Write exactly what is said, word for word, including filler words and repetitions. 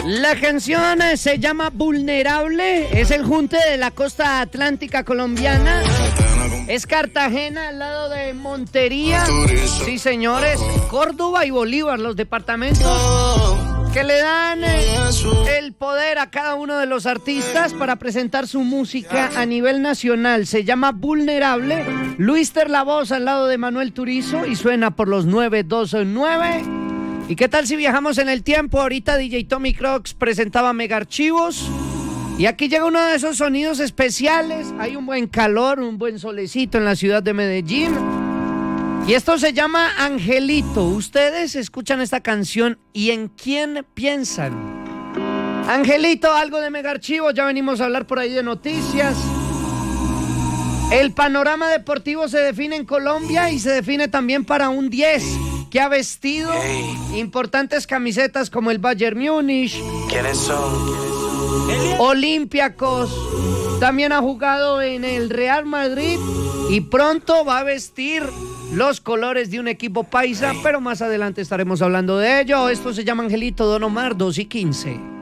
La canción eh, se llama Vulnerable, es el junte de la costa atlántica colombiana. Es Cartagena al lado de Montería. Sí, señores, Córdoba y Bolívar, los departamentos que le dan eh, el poder a cada uno de los artistas para presentar su música a nivel nacional. Se llama Vulnerable. Luister la voz al lado de Manuel Turizo y suena por los nueve dos nueve. ¿Y qué tal si viajamos en el tiempo? Ahorita D J Tommy Crocs presentaba Mega Archivos. Y aquí llega uno de esos sonidos especiales. Hay un buen calor, un buen solecito en la ciudad de Medellín. Y esto se llama Angelito. Ustedes escuchan esta canción y ¿en quién piensan? Angelito, algo de Mega Archivos. Ya venimos a hablar por ahí de noticias. El panorama deportivo se define en Colombia y se define también para un diez que ha vestido importantes camisetas como el Bayern Múnich. ¿Quiénes son? Olympiacos, también ha jugado en el Real Madrid y pronto va a vestir los colores de un equipo paisa, pero más adelante estaremos hablando de ello. Esto se llama Angelito, Don Omar, dos y quince.